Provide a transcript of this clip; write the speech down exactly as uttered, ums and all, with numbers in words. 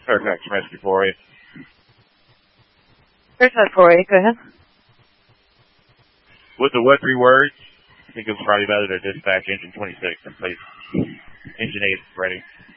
Fairfax Rescue four eight. Fairfax four eight, go ahead. With the what three words, I think it was probably better to dispatch engine twenty-six and place engine eight ready.